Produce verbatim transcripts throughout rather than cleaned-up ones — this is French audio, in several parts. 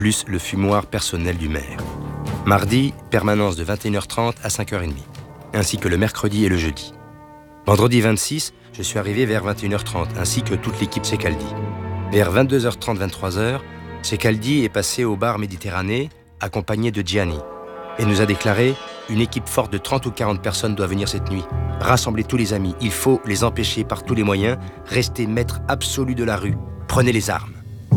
plus le fumoir personnel du maire. Mardi, permanence de vingt et une heures trente à cinq heures trente, ainsi que le mercredi et le jeudi. Vendredi vingt-six, je suis arrivé vers vingt et une heures trente, ainsi que toute l'équipe Ceccaldi. Vers vingt-deux heures trente, vingt-trois heures, Ceccaldi est passé au bar Méditerranée, accompagné de Gianni, et nous a déclaré « Une équipe forte de trente ou quarante personnes doit venir cette nuit. Rassemblez tous les amis, il faut les empêcher par tous les moyens, restez maître absolu de la rue, prenez les armes. »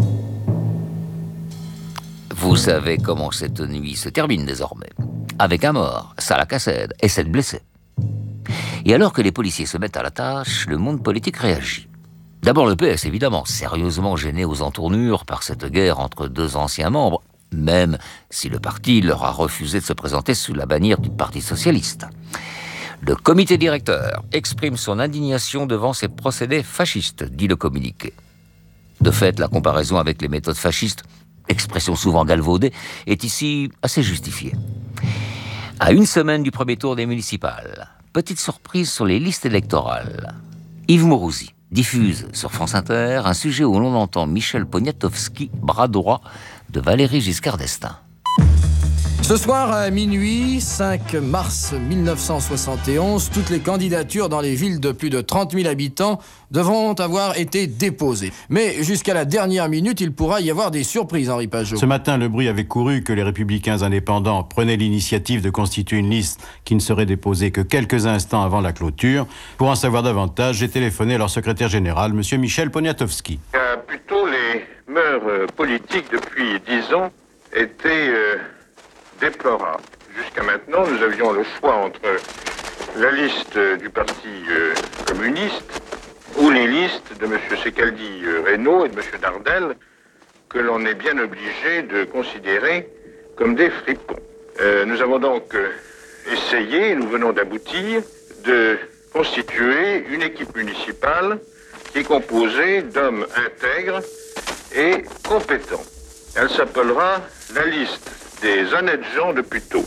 Vous savez comment cette nuit se termine désormais. Avec un mort, Salah Qassed et sept blessés. Et alors que les policiers se mettent à la tâche, le monde politique réagit. D'abord le P S, évidemment, sérieusement gêné aux entournures par cette guerre entre deux anciens membres, même si le parti leur a refusé de se présenter sous la bannière du Parti socialiste. Le comité directeur exprime son indignation devant ces procédés fascistes, dit le communiqué. De fait, la comparaison avec les méthodes fascistes, expression souvent galvaudée, est ici assez justifiée. À une semaine du premier tour des municipales, petite surprise sur les listes électorales. Yves Morosi diffuse sur France Inter un sujet où l'on entend Michel Poniatowski, bras droit de Valéry Giscard d'Estaing. Ce soir à minuit, cinq mars mille neuf cent soixante et onze, toutes les candidatures dans les villes de plus de trente mille habitants devront avoir été déposées. Mais jusqu'à la dernière minute, il pourra y avoir des surprises, Henri Pajot. Ce matin, le bruit avait couru que les Républicains indépendants prenaient l'initiative de constituer une liste qui ne serait déposée que quelques instants avant la clôture. Pour en savoir davantage, j'ai téléphoné à leur secrétaire général, M. Michel Poniatowski. Euh, plutôt les mœurs euh, politiques depuis dix ans étaient... Euh... déplorable. Jusqu'à maintenant, nous avions le choix entre la liste du Parti euh, communiste ou les listes de M. Ceccaldi-Reynaud et de M. Dardel, que l'on est bien obligé de considérer comme des fripons. Euh, nous avons donc euh, essayé, nous venons d'aboutir, de constituer une équipe municipale qui est composée d'hommes intègres et compétents. Elle s'appellera la liste des honnêtes gens de Puteaux.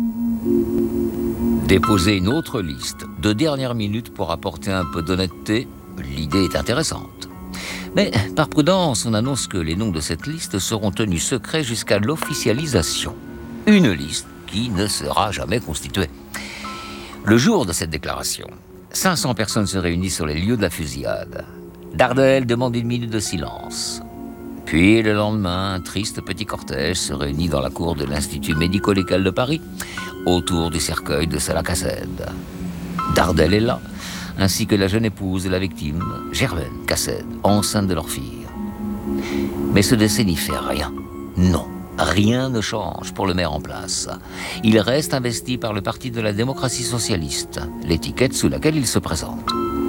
Déposer une autre liste de dernière minute pour apporter un peu d'honnêteté, l'idée est intéressante. Mais par prudence, on annonce que les noms de cette liste seront tenus secrets jusqu'à l'officialisation. Une liste qui ne sera jamais constituée. Le jour de cette déclaration, cinq cents personnes se réunissent sur les lieux de la fusillade. Dardel demande une minute de silence. Puis, le lendemain, un triste petit cortège se réunit dans la cour de l'Institut médico-légal de Paris, autour du cercueil de Salah Qassed. Dardel est là, ainsi que la jeune épouse de la victime, Germaine Qassed, enceinte de leur fille. Mais ce décès n'y fait rien. Non, rien ne change pour le maire en place. Il reste investi par le Parti de la démocratie socialiste, l'étiquette sous laquelle il se présente.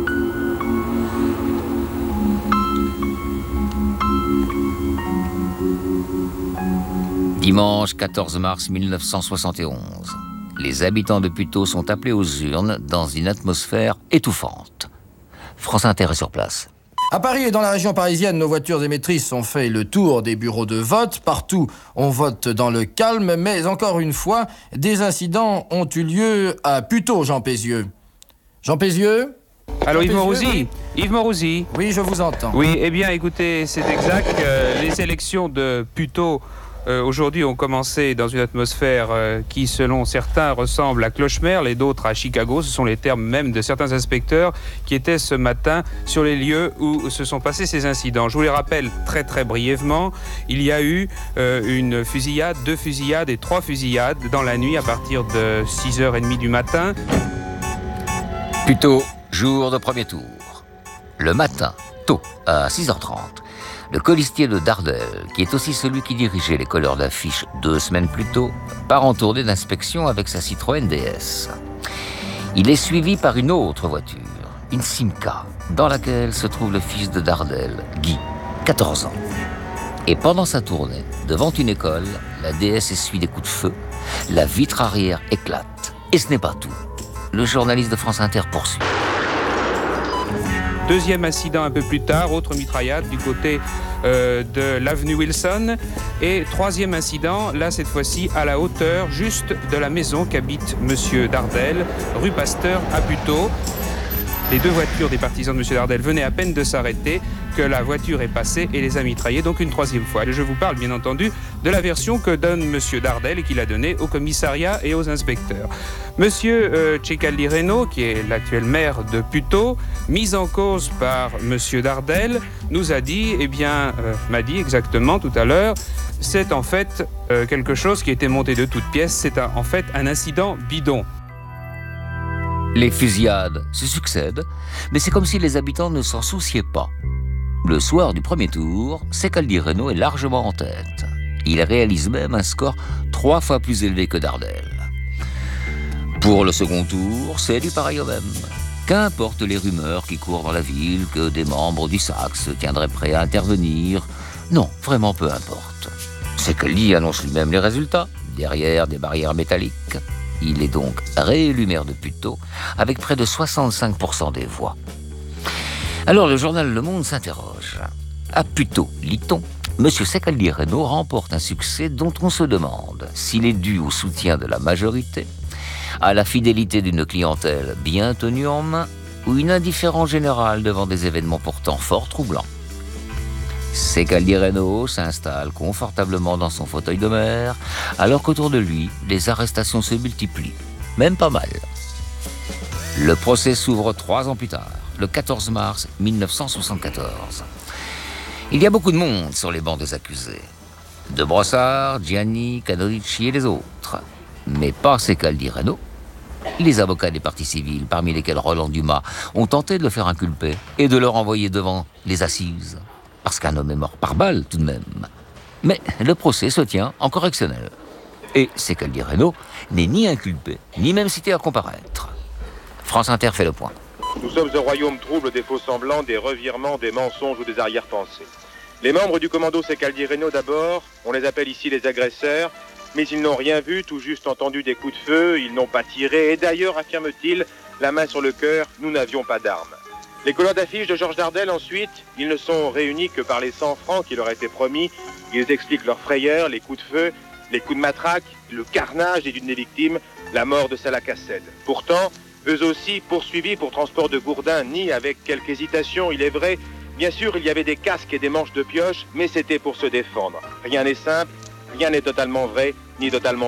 Dimanche quatorze mars mille neuf cent soixante et onze. Les habitants de Puteaux sont appelés aux urnes dans une atmosphère étouffante. France Inter est sur place. À Paris et dans la région parisienne, nos voitures émettrices ont fait le tour des bureaux de vote. Partout, on vote dans le calme, mais encore une fois, des incidents ont eu lieu à Puteaux, Jean Pézieux. Jean Pézieux ? Allô, Yves Pézieux, Morosi oui. Yves Morosi Oui, je vous entends. Oui, eh bien, écoutez, c'est exact. Euh, les élections de Puteaux Euh, aujourd'hui ont commencé dans une atmosphère euh, qui, selon certains, ressemble à Clochemerle et d'autres à Chicago. Ce sont les termes même de certains inspecteurs qui étaient ce matin sur les lieux où se sont passés ces incidents. Je vous les rappelle très très brièvement. Il y a eu euh, une fusillade, deux fusillades et trois fusillades dans la nuit à partir de six heures trente du matin. Puteaux, jour de premier tour. Le matin, tôt, à six heures trente. Le colistier de Dardel, qui est aussi celui qui dirigeait les colleurs d'affiches deux semaines plus tôt, part en tournée d'inspection avec sa Citroën D S. Il est suivi par une autre voiture, une Simca, dans laquelle se trouve le fils de Dardel, Guy, quatorze ans. Et pendant sa tournée, devant une école, la D S essuie des coups de feu, la vitre arrière éclate. Et ce n'est pas tout. Le journaliste de France Inter poursuit. Deuxième incident un peu plus tard, autre mitraillade du côté euh, de l'avenue Wilson. Et troisième incident, là cette fois-ci à la hauteur juste de la maison qu'habite Monsieur Dardel, rue Pasteur à Puteaux. Les deux voitures des partisans de Monsieur Dardel venaient à peine de s'arrêter que la voiture est passée et les a mitraillés donc une troisième fois. Et je vous parle bien entendu de la version que donne M. Dardel et qu'il a donnée au commissariat et aux inspecteurs. M. Euh, Ceccaldi-Reno, qui est l'actuel maire de Puteaux, mis en cause par M. Dardel, nous a dit, eh bien, euh, m'a dit exactement tout à l'heure, c'est en fait euh, quelque chose qui a été monté de toutes pièces, c'est un, en fait un incident bidon. Les fusillades se succèdent, mais c'est comme si les habitants ne s'en souciaient pas. Le soir du premier tour, Ceccaldi-Reno est largement en tête. Il réalise même un score trois fois plus élevé que Dardel. Pour le second tour, c'est du pareil au même. Qu'importe les rumeurs qui courent dans la ville que des membres du S A C se tiendraient prêts à intervenir, non, vraiment peu importe. Ceccaldi annonce lui-même les résultats, derrière des barrières métalliques. Il est donc réélu maire de Puteaux avec près de soixante-cinq pour cent des voix. Alors le journal Le Monde s'interroge. À Puteaux, lit-on, M. Ceccaldi-Reno remporte un succès dont on se demande s'il est dû au soutien de la majorité, à la fidélité d'une clientèle bien tenue en main ou une indifférence générale devant des événements pourtant fort troublants. Ceccaldi-Reno s'installe confortablement dans son fauteuil de maire, alors qu'autour de lui, les arrestations se multiplient, même pas mal. Le procès s'ouvre trois ans plus tard, le quatorze mars mille neuf cent soixante-quatorze. Il y a beaucoup de monde sur les bancs des accusés. De Brossard, Gianni, Canonici et les autres. Mais pas Ceccaldi-Reno. Les avocats des parties civiles, parmi lesquels Roland Dumas, ont tenté de le faire inculper et de le renvoyer devant les assises. Parce qu'un homme est mort par balle, tout de même. Mais le procès se tient en correctionnel. Et Ceccaldi-Reno n'est ni inculpé, ni même cité à comparaître. France Inter fait le point. Nous sommes au royaume trouble des faux-semblants, des revirements, des mensonges ou des arrière-pensées. Les membres du commando Ceccaldi-Reno d'abord, on les appelle ici les agresseurs, mais ils n'ont rien vu, tout juste entendu des coups de feu, ils n'ont pas tiré, et d'ailleurs, affirme-t-il, la main sur le cœur, nous n'avions pas d'armes. Les couleurs d'affiches de Georges Dardel, ensuite, ils ne sont réunis que par les cent francs qui leur étaient promis. Ils expliquent leurs frayeurs, les coups de feu, les coups de matraque, le carnage et d'une des victimes, la mort de Salah Kassed. Pourtant, eux aussi poursuivis pour transport de gourdin, ni avec quelque hésitation, il est vrai. Bien sûr, il y avait des casques et des manches de pioche, mais c'était pour se défendre. Rien n'est simple, rien n'est totalement vrai, ni totalement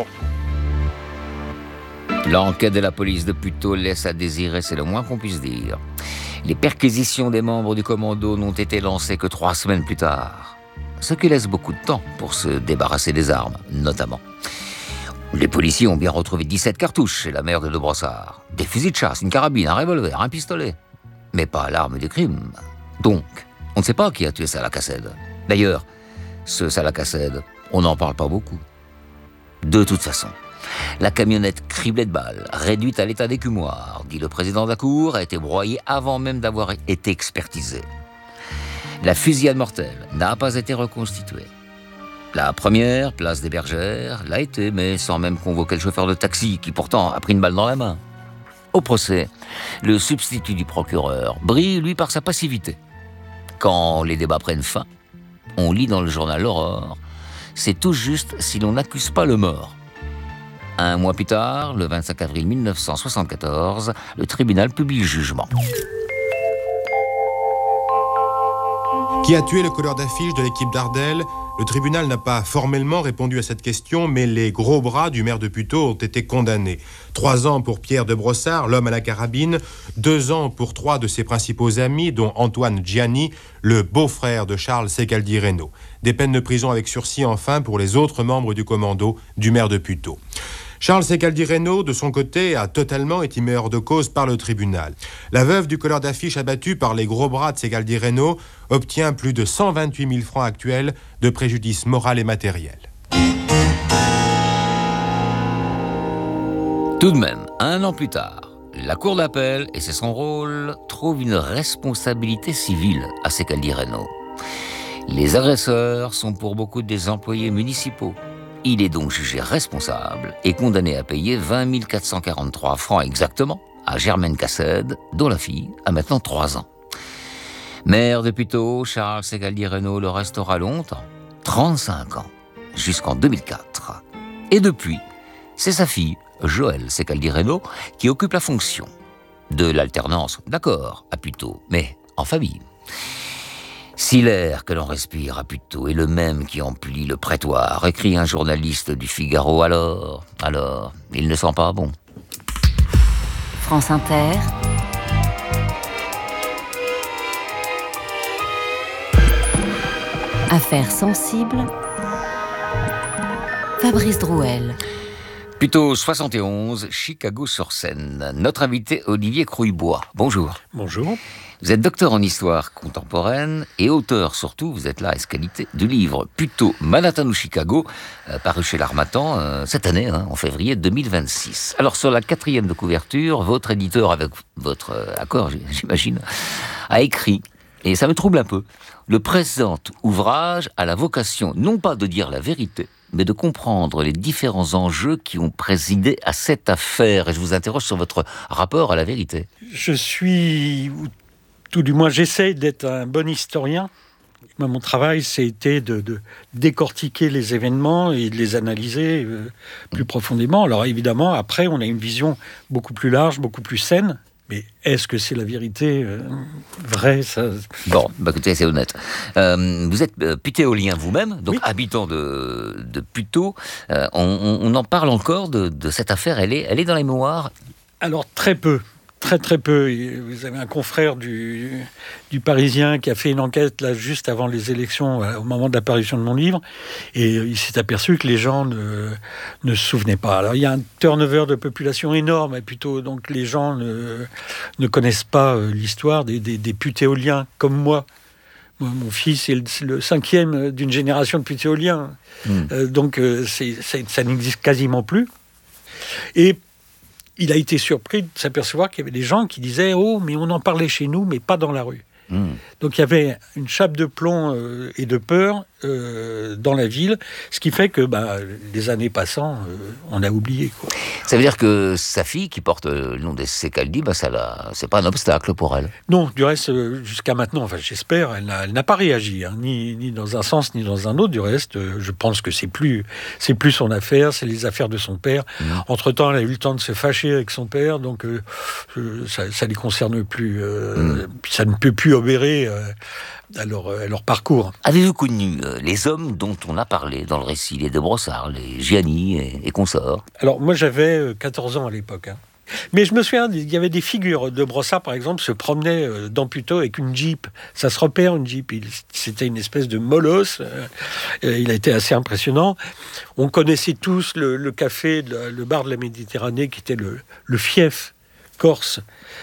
fou. L'enquête de la police de Puteaux laisse à désirer, c'est le moins qu'on puisse dire. Les perquisitions des membres du commando n'ont été lancées que trois semaines plus tard, ce qui laisse beaucoup de temps pour se débarrasser des armes, notamment. Les policiers ont bien retrouvé dix-sept cartouches chez la mère de De Brossard, des fusils de chasse, une carabine, un revolver, un pistolet, mais pas l'arme du crime. Donc, on ne sait pas qui a tué Salah Kassed. D'ailleurs, ce Salah Kassed, on n'en parle pas beaucoup. De toute façon, la camionnette criblée de balles, réduite à l'état d'écumoire, dit le président de la Cour, a été broyée avant même d'avoir été expertisée. La fusillade mortelle n'a pas été reconstituée. La première, place des Bergères, l'a été, mais sans même convoquer le chauffeur de taxi, qui pourtant a pris une balle dans la main. Au procès, le substitut du procureur brille, lui, par sa passivité. Quand les débats prennent fin, on lit dans le journal L'Aurore, c'est tout juste si l'on n'accuse pas le mort. Un mois plus tard, le vingt-cinq avril mille neuf cent soixante-quatorze, le tribunal publie le jugement. Qui a tué le colleur d'affiche de l'équipe Dardel ? Le tribunal n'a pas formellement répondu à cette question, mais les gros bras du maire de Puteaux ont été condamnés. Trois ans pour Pierre de Brossard, l'homme à la carabine, deux ans pour trois de ses principaux amis, dont Antoine Gianni, le beau-frère de Charles Ceccaldi-Reno. Des peines de prison avec sursis enfin pour les autres membres du commando du maire de Puteaux. Charles Ceccaldi-Reno, de son côté, a totalement été mis hors de cause par le tribunal. La veuve du colleur d'affiche abattu par les gros bras de Ceccaldi-Reno obtient plus de cent vingt-huit mille francs actuels de préjudice moral et matériel. Tout de même, un an plus tard, la Cour d'appel, et c'est son rôle, trouve une responsabilité civile à Ceccaldi-Reno. Les agresseurs sont pour beaucoup des employés municipaux. Il est donc jugé responsable et condamné à payer vingt mille quatre cent quarante-trois francs exactement à Germaine Kassed, dont la fille a maintenant trois ans. Maire de Puteaux, Charles Ceccaldi-Reno le restera longtemps, trente-cinq ans, jusqu'en deux mille quatre. Et depuis, c'est sa fille, Joëlle Ceccaldi-Reno, qui occupe la fonction. De l'alternance, d'accord, à Puteaux, mais en famille. Si l'air que l'on respire à Puteaux est le même qui emplit le prétoire, écrit un journaliste du Figaro, alors, alors, il ne sent pas bon. France Inter. Affaires sensibles. Fabrice Drouel. Puteaux soixante et onze, Chicago-sur-Seine. Notre invité Olivier Crouillebois. Bonjour. Bonjour. Vous êtes docteur en histoire contemporaine et auteur surtout, vous êtes là à qualité, du livre Puteaux, Manhattan ou Chicago, euh, paru chez l'Harmattan euh, cette année, hein, en février deux mille vingt-six. Alors sur la quatrième de couverture, votre éditeur, avec votre euh, accord j'imagine, a écrit, et ça me trouble un peu, le présent ouvrage a la vocation non pas de dire la vérité, mais de comprendre les différents enjeux qui ont présidé à cette affaire. Et je vous interroge sur votre rapport à la vérité. Je suis, ou tout du moins j'essaie d'être un bon historien. Mon travail, c'était de, de décortiquer les événements et de les analyser euh, plus profondément. Alors évidemment, après, on a une vision beaucoup plus large, beaucoup plus saine. Mais est-ce que c'est la vérité euh, vraie ça... Bon, bah écoutez, c'est honnête. Euh, vous êtes euh, putéolien vous-même, donc oui. Habitant de, de Puteaux. Euh, on, on en parle encore de, de cette affaire, elle est, elle est dans les mémoires? Alors très peu. Très très peu. Vous avez un confrère du, du Parisien qui a fait une enquête là juste avant les élections, au moment de l'apparition de mon livre, et il s'est aperçu que les gens ne, ne se souvenaient pas. Alors il y a un turnover de population énorme, plutôt, donc les gens ne, ne connaissent pas l'histoire des, des, des putéoliens comme moi. Mon fils est le, le cinquième d'une génération de putéoliens, mmh. euh, donc c'est, c'est, ça n'existe quasiment plus. Et il a été surpris de s'apercevoir qu'il y avait des gens qui disaient « Oh, mais on en parlait chez nous, mais pas dans la rue. Mmh. » Donc il y avait une chape de plomb euh, et de peur euh, dans la ville, ce qui fait que bah, les années passant, euh, on a oublié. Quoi. Ça veut dire que sa fille, qui porte le nom des Secaldi, bah, ça l'a... c'est pas un obstacle pour elle? Non, du reste, euh, jusqu'à maintenant, enfin j'espère, elle n'a, elle n'a pas réagi, hein, ni, ni dans un sens ni dans un autre. Du reste, euh, je pense que c'est plus, c'est plus son affaire, c'est les affaires de son père. Mmh. Entre-temps, elle a eu le temps de se fâcher avec son père, donc euh, euh, ça ne les concerne plus. Euh, mmh. Puis ça ne peut plus obérer euh, à, leur, à leur parcours. Avez-vous connu euh, les hommes dont on a parlé dans le récit, les de Brossard, les Gianni et, et consorts? Alors moi j'avais quatorze ans à l'époque, hein. Mais je me souviens, il y avait des figures de Brossard, par exemple, se promenaient dans Puteaux avec une Jeep. Ça se repère, une Jeep. Il, c'était une espèce de molosse. Il a été assez impressionnant. On connaissait tous le, le café, le, le bar de la Méditerranée, qui était le, le fief corse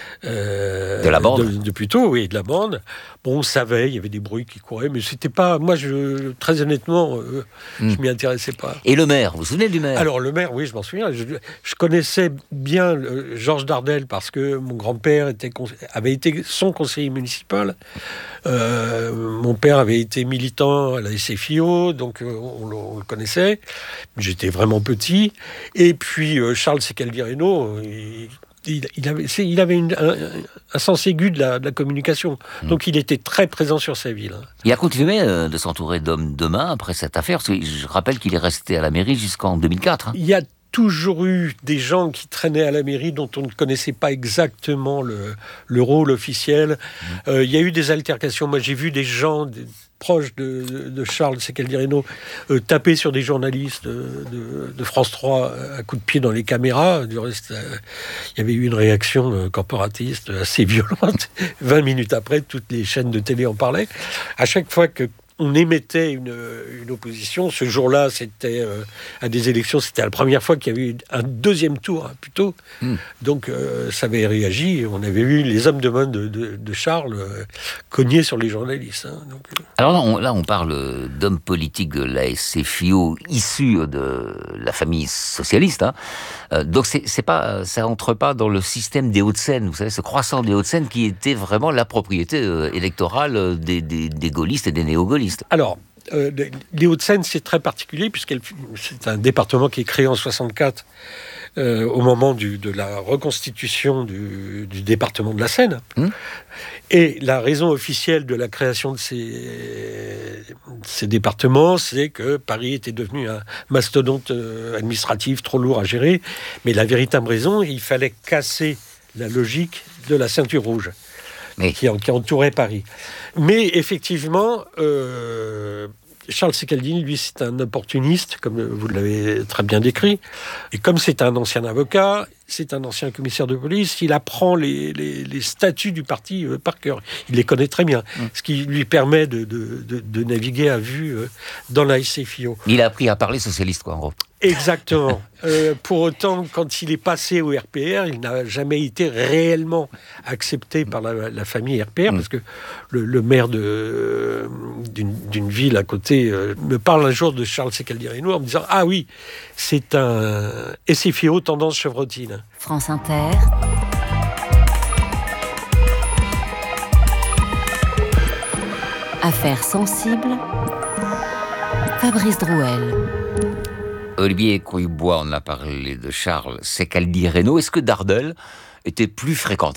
euh, de la bande de, de Puteaux, oui, de la bande. Bon, on savait, il y avait des bruits qui couraient, mais c'était pas... Moi, je, très honnêtement, euh, mm. je m'y intéressais pas. Et le maire, vous vous souvenez du maire? Alors, le maire, oui, je m'en souviens. Je, je connaissais bien euh, Georges Dardel parce que mon grand-père était, avait été son conseiller municipal. Euh, mon père avait été militant à la S F I O, donc euh, on, on le connaissait. J'étais vraiment petit. Et puis, euh, Charles Secaldi-Reynaud, il... Il, il avait, il avait une, un, un sens aigu de la, de la communication. Mmh. Donc il était très présent sur sa ville. Il a continué euh, de s'entourer d'hommes de main après cette affaire. Parce que je rappelle qu'il est resté à la mairie jusqu'en deux mille quatre. Hein. Il y a toujours eu des gens qui traînaient à la mairie dont on ne connaissait pas exactement le, le rôle officiel. Mmh. Euh, il y a eu des altercations. Moi, j'ai vu des gens... Des, proche de, de, de Charles Secaldi-Reynaud, euh, taper sur des journalistes de, de, de France trois à coups de pied dans les caméras. Du reste, euh, il y avait eu une réaction euh, corporatiste assez violente. vingt minutes après, toutes les chaînes de télé en parlaient. À chaque fois que on émettait une, une opposition. Ce jour-là, c'était euh, à des élections, c'était la première fois qu'il y avait eu un deuxième tour, hein, plutôt. Mm. Donc, euh, ça avait réagi. On avait vu les hommes de main de, de, de Charles euh, cogner sur les journalistes. Hein, donc, euh. Alors là on, là, on parle d'hommes politiques de la S F I O issus de la famille socialiste. Hein. Euh, donc, c'est, c'est pas, ça entre pas dans le système des Hauts-de-Seine, vous savez, ce croissant des Hauts-de-Seine qui était vraiment la propriété euh, électorale des, des, des gaullistes et des néo-gaullistes. Alors, euh, les Hauts-de-Seine, c'est très particulier, puisque c'est un département qui est créé en soixante-quatre, euh, au moment du, de la reconstitution du, du département de la Seine. Mmh. Et la raison officielle de la création de ces, ces départements, c'est que Paris était devenu un mastodonte administratif trop lourd à gérer. Mais la véritable raison, il fallait casser la logique de la ceinture rouge. Mais... qui, qui entourait Paris. Mais effectivement, euh, Charles Ceccaldi, lui, c'est un opportuniste, comme vous l'avez très bien décrit. Et comme c'est un ancien avocat, c'est un ancien commissaire de police, il apprend les, les, les statuts du parti euh, par cœur. Il les connaît très bien, mmh. ce qui lui permet de, de, de, de naviguer à vue euh, dans la S F I O. Il a appris à parler socialiste, quoi, en gros. Exactement. euh, pour autant, quand il est passé au R P R, il n'a jamais été réellement accepté par la, la famille R P R, mmh. parce que le, le maire de, d'une, d'une ville à côté euh, me parle un jour de Charles Ceccaldi Reynaud en me disant « Ah oui, c'est un S F I O tendance chevrotine ». France Inter. Affaires sensibles. Fabrice Drouel. Olivier Couillebois, on a parlé de Charles Ceccaldi Reynaud. Est-ce que Dardel était plus fréquentable ?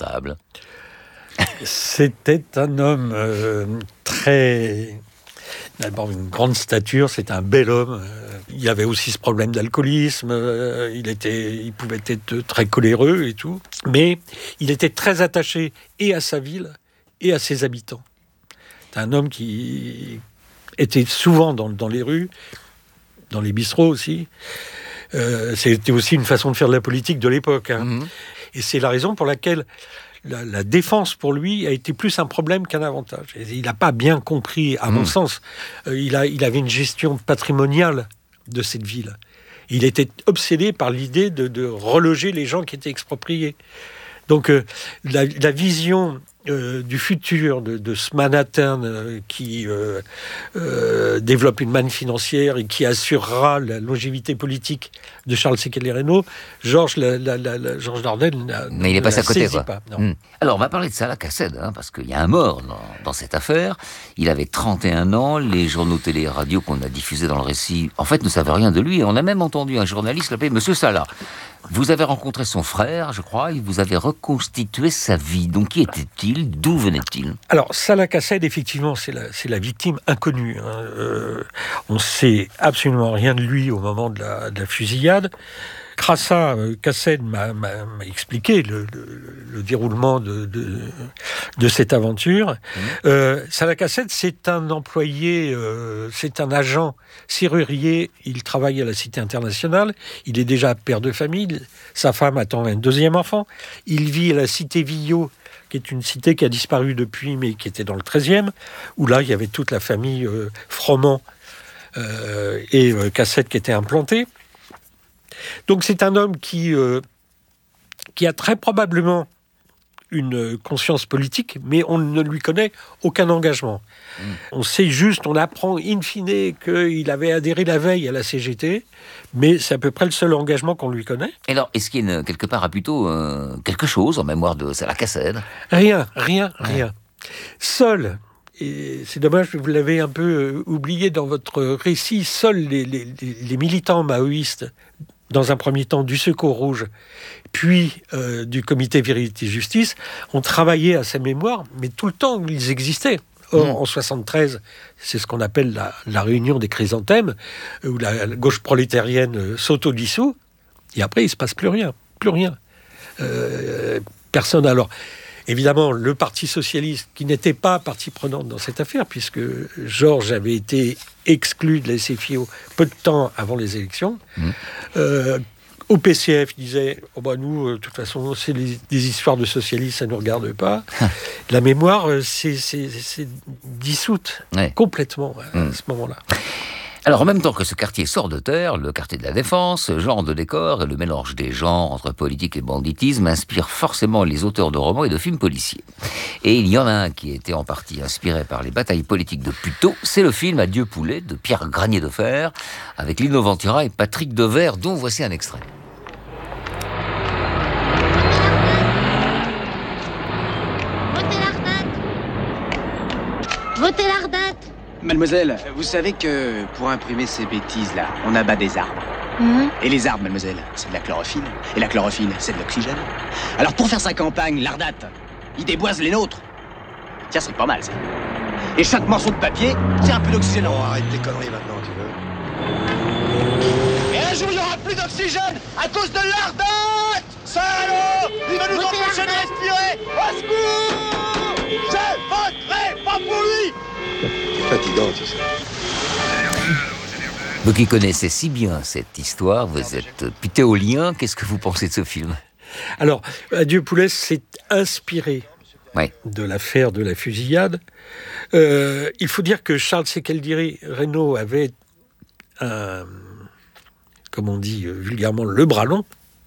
C'était un homme euh, très... D'abord, une grande stature, c'est un bel homme. Il y avait aussi ce problème d'alcoolisme. Il, était, il pouvait être très coléreux et tout. Mais il était très attaché et à sa ville et à ses habitants. C'est un homme qui était souvent dans, dans les rues, dans les bistrots aussi. Euh, c'était aussi une façon de faire de la politique de l'époque. Hein. Mmh. Et c'est la raison pour laquelle la, la défense, pour lui, a été plus un problème qu'un avantage. Et il n'a pas bien compris, à mmh. mon sens. Euh, il, a, il avait une gestion patrimoniale de cette ville. Il était obsédé par l'idée de, de reloger les gens qui étaient expropriés. Donc, euh, la, la vision euh, du futur de, de ce Manhattan euh, qui euh, euh, développe une manne financière et qui assurera la longévité politique de Charles Ceccaldi Reynaud, Georges, la, la, la, Georges Dardel n'a, mais il est passé à côté, quoi. Pas, mmh. Alors, on va parler de Salah Cassed, hein, parce qu'il y a un mort dans, dans cette affaire. Il avait trente et un ans. Les journaux télé et radio qu'on a diffusés dans le récit, en fait, ne savaient rien de lui. Et on a même entendu un journaliste l'appeler Monsieur Salah. Vous avez rencontré son frère, je crois, et vous avez reconstitué sa vie. Donc, qui était-il ? D'où venait-il ? Alors, Salah Cassed, effectivement, c'est la, c'est la victime inconnue. Hein. Euh, on ne sait absolument rien de lui au moment de la, de la fusillade. Crassa euh, Cassed m'a, m'a, m'a expliqué le, le, le déroulement de, de, de cette aventure. Mmh. Euh, Salah Cassed, c'est un employé, euh, c'est un agent serrurier. Il travaille à la Cité internationale. Il est déjà père de famille. Sa femme attend un deuxième enfant. Il vit à la Cité Villot, qui est une cité qui a disparu depuis, mais qui était dans le treizième, où là, il y avait toute la famille euh, Froment euh, et euh, Cassed qui étaient implantés. Donc c'est un homme qui, euh, qui a très probablement une conscience politique, mais on ne lui connaît aucun engagement. Mmh. On sait juste, on apprend in fine qu'il avait adhéré la veille à la C G T, mais c'est à peu près le seul engagement qu'on lui connaît. Et alors, est-ce qu'il y a quelque part plutôt euh, quelque chose en mémoire de Salah Cassed ? Rien, rien, rien. Ouais. Seul, et c'est dommage, vous l'avez un peu oublié dans votre récit, seuls les, les, les militants maoïstes, dans un premier temps du Secours Rouge, puis euh, du Comité Vérité-Justice, ont travaillé à sa mémoire, mais tout le temps ils existaient. Or, mmh. en soixante-treize, c'est ce qu'on appelle la, la réunion des chrysanthèmes, où la, la gauche prolétarienne s'auto-dissout, et après il ne se passe plus rien, plus rien. Euh, personne alors... Évidemment, le Parti socialiste, qui n'était pas partie prenante dans cette affaire, puisque Georges avait été exclu de la S F I O peu de temps avant les élections, mmh. euh, au P C F disait oh bah nous, de euh, toute façon, c'est les, des histoires de socialistes, ça ne nous regarde pas. La mémoire, c'est, c'est, c'est dissoute ouais. complètement à, mmh. à ce moment-là. Alors, en même temps que ce quartier sort de terre, le quartier de la Défense, ce genre de décor et le mélange des genres entre politique et banditisme inspirent forcément les auteurs de romans et de films policiers. Et il y en a un qui était en partie inspiré par les batailles politiques de Puteaux, c'est le film Adieu poulet de Pierre Granier de Fer, avec Lino Ventura et Patrick Devers, dont voici un extrait. Votez l'Ardate. Votez l'Ardate. Mademoiselle, vous savez que pour imprimer ces bêtises-là, on abat des arbres. Mmh. Et les arbres, mademoiselle, c'est de la chlorophylle. Et la chlorophylle, c'est de l'oxygène. Alors pour faire sa campagne, l'Ardate, il déboise les nôtres. Tiens, c'est pas mal, ça. Et chaque morceau de papier, c'est un peu d'oxygène. Oh, arrête tes conneries maintenant, tu veux. Et un jour, il n'y aura plus d'oxygène à cause de l'Ardate. Salaud! Il va nous empêcher de respirer. Au secours! Je voterai pas pour lui. C'est fatigant tout ça. Vous qui connaissez si bien cette histoire, vous êtes pythéolien, qu'est-ce que vous pensez de ce film ? Alors, Adieu Poulès s'est inspiré ouais. de l'affaire de la fusillade. Euh, il faut dire que Charles Sequeldiri-Reynaud avait un, comme on dit vulgairement, le bras long,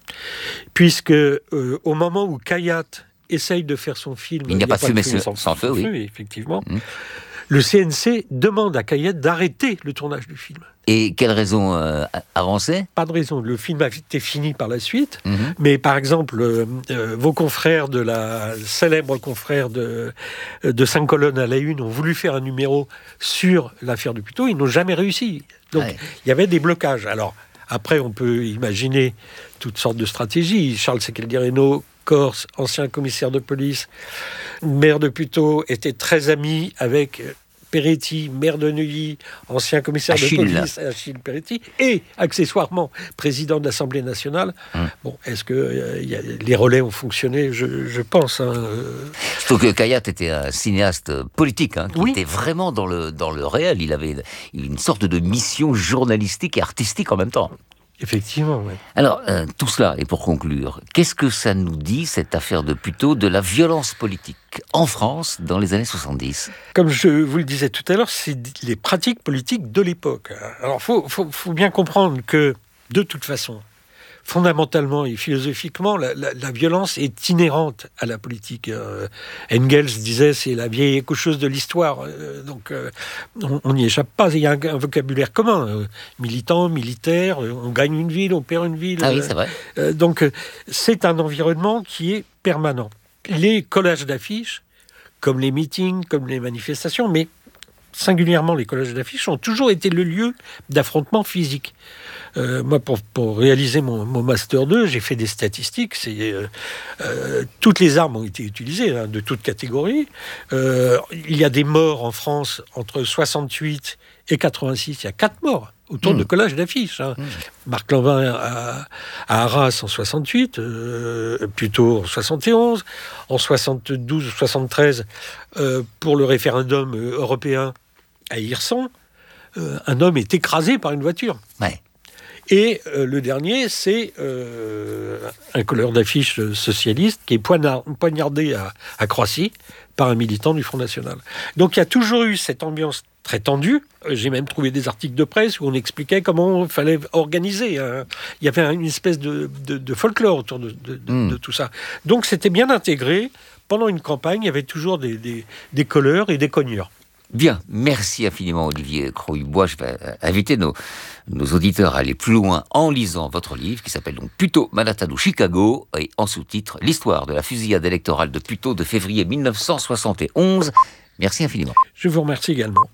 puisque euh, au moment où Kayat essaye de faire son film... Il n'y a, a pas de fumée sans, sans feu, oui. Effectivement. Mmh. Le C N C demande à Kayat d'arrêter le tournage du film. Et quelle raison euh, avançait ? Pas de raison. Le film a été fini par la suite. Mmh. Mais par exemple, euh, euh, vos confrères de la célèbre confrère de, de cinq colonnes à la une ont voulu faire un numéro sur l'affaire de Puteaux. Ils n'ont jamais réussi. Donc, ouais. il y avait des blocages. Alors, après, on peut imaginer toutes sortes de stratégies. Charles Sequeldiri-Reynaud, Corse, ancien commissaire de police, maire de Puteaux, était très ami avec Peretti, maire de Neuilly, ancien commissaire Achille. de police, Achille Peretti, et accessoirement président de l'Assemblée nationale. Hum. Bon, est-ce que euh, y a, les relais ont fonctionné ? Je, je pense. Hein, euh... Surtout que Kayat était un cinéaste politique, hein, qui oui. était vraiment dans le, dans le réel. Il avait une sorte de mission journalistique et artistique en même temps. Effectivement, oui. Alors, euh, tout cela, et pour conclure, qu'est-ce que ça nous dit, cette affaire de Puteaux, de la violence politique en France dans les années soixante-dix ? Comme je vous le disais tout à l'heure, c'est les pratiques politiques de l'époque. Alors, il faut, faut, faut bien comprendre que, de toute façon, fondamentalement et philosophiquement, la, la, la violence est inhérente à la politique. Euh, Engels disait c'est la vieille chose de l'histoire, euh, donc euh, on n'y échappe pas. Il y a un, un vocabulaire commun, euh, militant, militaire, euh, on gagne une ville, on perd une ville. Ah oui, c'est vrai. Euh, donc euh, c'est un environnement qui est permanent. Les collages d'affiches, comme les meetings, comme les manifestations, mais singulièrement les collages d'affiches, ont toujours été le lieu d'affrontements physiques. Euh, moi, pour, pour réaliser mon, mon Master deux, j'ai fait des statistiques. C'est, euh, euh, toutes les armes ont été utilisées, hein, de toutes catégories. Euh, il y a des morts en France entre soixante-huit et quatre-vingt-six. Il y a quatre morts autour mmh. de collages d'affiches. Hein. Mmh. Marc Lanvin à, à Arras en soixante-huit, euh, plutôt en soixante et onze, en soixante-douze ou soixante-treize, euh, pour le référendum européen à Hirson, euh, un homme est écrasé par une voiture. Ouais. Et euh, le dernier, c'est euh, un colleur d'affiches socialiste qui est poignard, poignardé à, à Croissy par un militant du Front National. Donc il y a toujours eu cette ambiance très tendue. J'ai même trouvé des articles de presse où on expliquait comment il fallait organiser. Hein. Il y avait une espèce de, de, de folklore autour de, de, de, mmh. de tout ça. Donc c'était bien intégré. Pendant une campagne, il y avait toujours des, des, des colleurs et des cogneurs. Bien, merci infiniment Olivier Croix-Hubois. Je vais inviter nos, nos auditeurs à aller plus loin en lisant votre livre qui s'appelle donc Puteaux, Manhattan ou Chicago, et en sous-titre l'histoire de la fusillade électorale de Puteaux de février mille neuf cent soixante et onze. Merci infiniment. Je vous remercie également.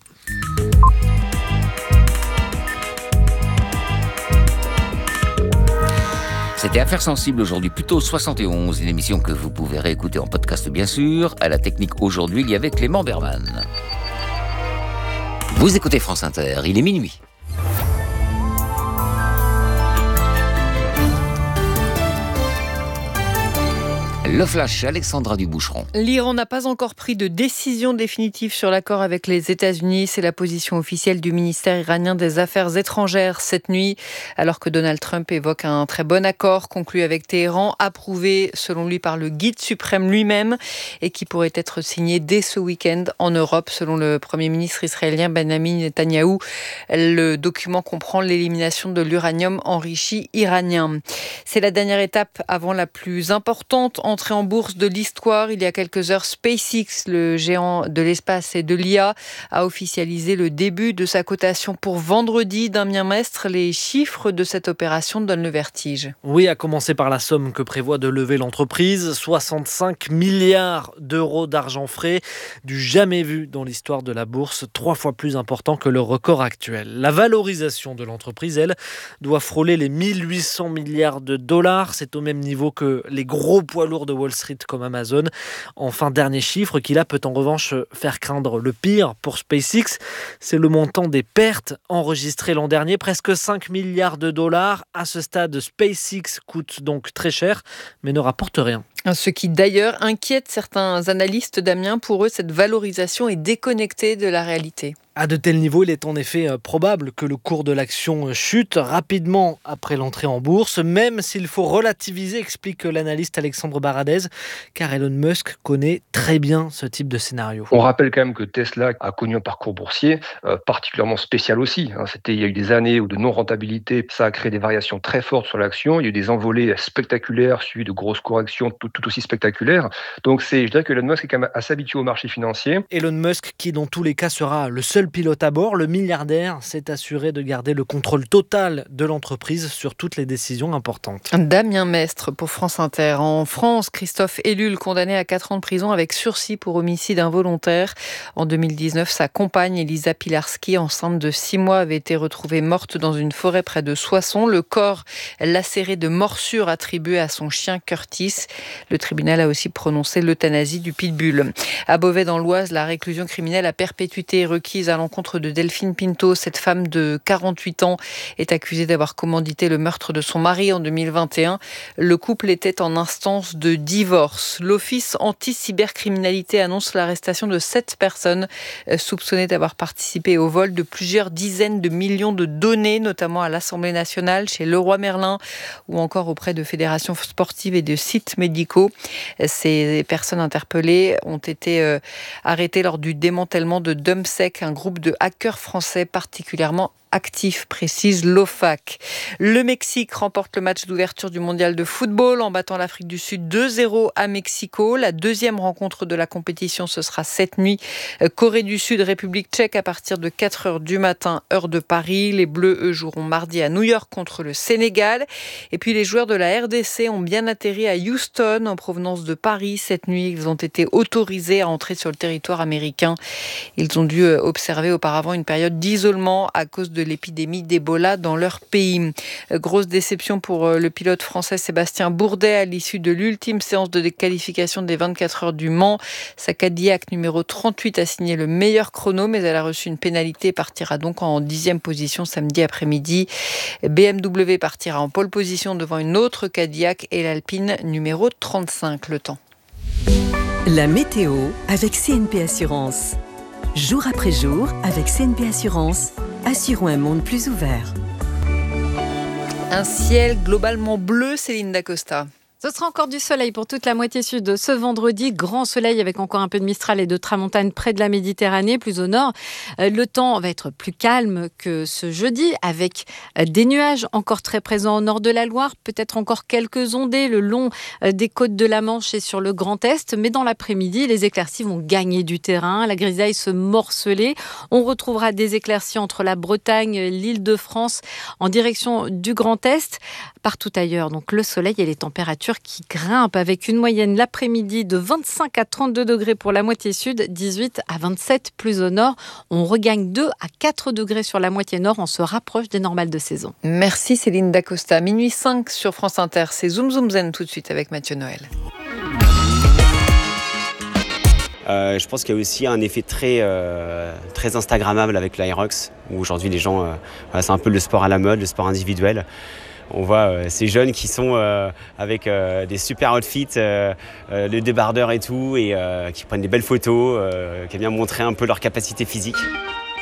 C'était Affaires sensibles aujourd'hui, Puteaux soixante et onze, une émission que vous pouvez réécouter en podcast bien sûr. À la technique aujourd'hui, il y avait Clément Berman. Vous écoutez France Inter, il est minuit. Le flash, Alexandra Duboucheron. L'Iran n'a pas encore pris de décision définitive sur l'accord avec les États-Unis. C'est la position officielle du ministère iranien des Affaires étrangères cette nuit, alors que Donald Trump évoque un très bon accord conclu avec Téhéran, approuvé selon lui par le guide suprême lui-même et qui pourrait être signé dès ce week-end en Europe, selon le Premier ministre israélien Benjamin Netanyahou. Le document comprend l'élimination de l'uranium enrichi iranien. C'est la dernière étape avant la plus importante en entrée en bourse de l'histoire. Il y a quelques heures, SpaceX, le géant de l'espace et de l'I A, a officialisé le début de sa cotation pour vendredi. Damien Mestre, les chiffres de cette opération donnent le vertige. Oui, à commencer par la somme que prévoit de lever l'entreprise, soixante-cinq milliards d'euros d'argent frais, du jamais vu dans l'histoire de la bourse, trois fois plus important que le record actuel. La valorisation de l'entreprise, elle, doit frôler les mille huit cents milliards de dollars. C'est au même niveau que les gros poids lourds de Wall Street comme Amazon. Enfin, dernier chiffre qui là peut en revanche faire craindre le pire pour SpaceX, c'est le montant des pertes enregistrées l'an dernier, presque cinq milliards de dollars. À ce stade, SpaceX coûte donc très cher, mais ne rapporte rien. Ce qui d'ailleurs inquiète certains analystes, Damien. Pour eux, cette valorisation est déconnectée de la réalité. À de tels niveaux, il est en effet probable que le cours de l'action chute rapidement après l'entrée en bourse, même s'il faut relativiser, explique l'analyste Alexandre Baradez, car Elon Musk connaît très bien ce type de scénario. On rappelle quand même que Tesla a connu un parcours boursier euh, particulièrement spécial aussi. Hein. C'était, il y a eu des années où de non-rentabilité, ça a créé des variations très fortes sur l'action. Il y a eu des envolées spectaculaires suivies de grosses corrections tout, tout aussi spectaculaires. Donc c'est, je dirais que Elon Musk est quand même assez habitué au marché financier. Elon Musk qui dans tous les cas sera le seul pilote à bord, le milliardaire s'est assuré de garder le contrôle total de l'entreprise sur toutes les décisions importantes. Damien Mestre pour France Inter. En France, Christophe Ellul, condamné à quatre ans de prison avec sursis pour homicide involontaire. En deux mille dix-neuf, sa compagne Elisa Pilarski, enceinte de six mois, avait été retrouvée morte dans une forêt près de Soissons. Le corps lacéré de morsures attribuées à son chien Curtis. Le tribunal a aussi prononcé l'euthanasie du pitbull. À Beauvais dans l'Oise, la réclusion criminelle à perpétuité est requise à l'encontre de Delphine Pinto. Cette femme de quarante-huit ans est accusée d'avoir commandité le meurtre de son mari en deux mille vingt et un. Le couple était en instance de divorce. L'Office anti-cybercriminalité annonce l'arrestation de sept personnes soupçonnées d'avoir participé au vol de plusieurs dizaines de millions de données, notamment à l'Assemblée nationale, chez Leroy Merlin ou encore auprès de fédérations sportives et de sites médicaux. Ces personnes interpellées ont été arrêtées lors du démantèlement de DumpSec, un groupe de hackers français particulièrement actif, précise l'O F A C. Le Mexique remporte le match d'ouverture du mondial de football en battant l'Afrique du Sud deux zéro à Mexico. La deuxième rencontre de la compétition, ce sera cette nuit. Corée du Sud, République tchèque à partir de quatre heures du matin, heure de Paris. Les Bleus, eux, joueront mardi à New York contre le Sénégal. Et puis les joueurs de la R D C ont bien atterri à Houston en provenance de Paris. Cette nuit, ils ont été autorisés à entrer sur le territoire américain. Ils ont dû observer auparavant une période d'isolement à cause de de l'épidémie d'Ebola dans leur pays. Grosse déception pour le pilote français Sébastien Bourdet à l'issue de l'ultime séance de déqualification des vingt-quatre heures du Mans. Sa Cadillac numéro trente-huit a signé le meilleur chrono, mais elle a reçu une pénalité et partira donc en dixième position samedi après-midi. B M W partira en pole position devant une autre Cadillac et l'Alpine numéro trente-cinq. Le temps. La météo avec C N P Assurance. Jour après jour, avec C N P Assurance, assurons un monde plus ouvert. Un ciel globalement bleu, Céline Dacosta. Ce sera encore du soleil pour toute la moitié sud ce vendredi. Grand soleil avec encore un peu de mistral et de tramontane près de la Méditerranée. Plus au nord, le temps va être plus calme que ce jeudi avec des nuages encore très présents au nord de la Loire. Peut-être encore quelques ondées le long des côtes de la Manche et sur le Grand Est. Mais dans l'après-midi, les éclaircies vont gagner du terrain. La grisaille se morceler. On retrouvera des éclaircies entre la Bretagne, l'Île-de-France en direction du Grand Est. Partout ailleurs, donc le soleil et les températures qui grimpent avec une moyenne l'après-midi de vingt-cinq à trente-deux degrés pour la moitié sud, dix-huit à vingt-sept plus au nord. On regagne deux à quatre degrés sur la moitié nord. On se rapproche des normales de saison. Merci Céline Dacosta. Minuit cinq sur France Inter. C'est Zoom Zoom Zen tout de suite avec Mathieu Noël. Euh, je pense qu'il y a aussi un effet très, euh, très instagrammable avec l'Aerox, où aujourd'hui les gens, euh, voilà, c'est un peu le sport à la mode, le sport individuel. On voit euh, ces jeunes qui sont euh, avec euh, des super outfits, euh, euh, les débardeurs et tout, et euh, qui prennent des belles photos, euh, qui aiment bien montrer un peu leur capacité physique.